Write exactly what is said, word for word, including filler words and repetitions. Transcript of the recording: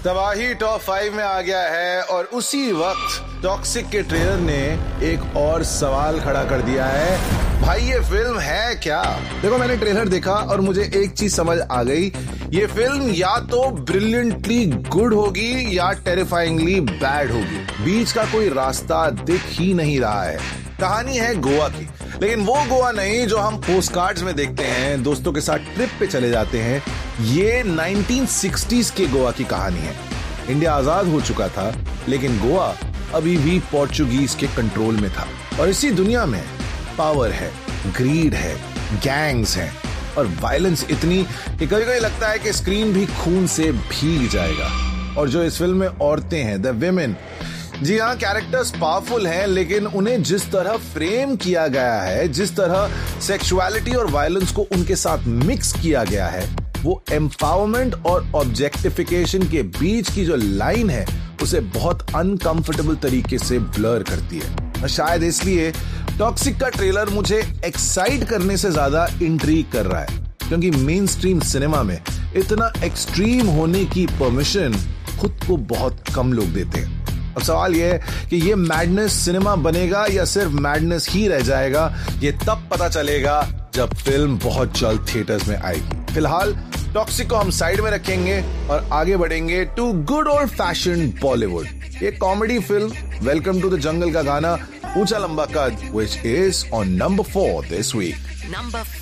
तबाही top five में आ गया है और उसी वक्त टॉक्सिक के ट्रेलर ने एक और सवाल खड़ा कर दिया है। भाई ये फिल्म है क्या? देखो मैंने ट्रेलर देखा और मुझे एक चीज समझ आ गई, ये फिल्म या तो ब्रिलियंटली गुड होगी या टेरिफाइंगली बैड होगी। बीच का कोई रास्ता दिख ही नहीं रहा है। कहानी है गोवा की, लेकिन वो गोवा नहीं जो हम पोस्ट कार्ड्स में देखते हैं, दोस्तों के साथ ट्रिप पे चले जाते हैं। ये नाइनटीन सिक्सटीज़ के गोवा की कहानी है। इंडिया आजाद हो चुका था, लेकिन गोवा अभी भी पोर्चुगीज के कंट्रोल में था। और इसी दुनिया में पावर है, ग्रीड है, गैंग्स हैं और वायलेंस इतनी कि कभी कभी लगता है कि स्क्रीन भी खून से भीग जाएगा। और जो इस फिल्म में औरतें हैं, द विमेन, जी हाँ, कैरेक्टर्स पावरफुल हैं, लेकिन उन्हें जिस तरह फ्रेम किया गया है, जिस तरह सेक्सुअलिटी और वायलेंस को उनके साथ मिक्स किया गया है, वो एम्पावरमेंट और ऑब्जेक्टिफिकेशन के बीच की जो लाइन है उसे बहुत अनकंफर्टेबल तरीके से ब्लर करती है। और शायद इसलिए टॉक्सिक का ट्रेलर मुझे एक्साइट करने से ज्यादा इंट्रीग कर रहा है, क्योंकि मेन स्ट्रीम सिनेमा में इतना एक्सट्रीम होने की परमिशन खुद को बहुत कम लोग देते हैं। अब सवाल यह है कि ये मैडनेस सिनेमा बनेगा या सिर्फ मैडनेस ही रह जाएगा, ये तब पता चलेगा जब फिल्म बहुत जल्द थिएटर्स में आएगी। फिलहाल टॉक्सिक को हम साइड में रखेंगे और आगे बढ़ेंगे to good old fashion Bollywood. ये comedy film welcome to the jungle का गाना ऊंचा लंबा कद, which is on number four this week.